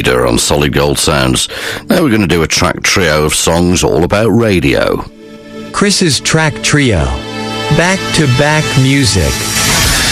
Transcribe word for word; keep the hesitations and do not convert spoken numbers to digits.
Leader on Solid Gold Sounds. Now we're going to do a track trio of songs all about radio. Chris's Track Trio. Back-to-back music.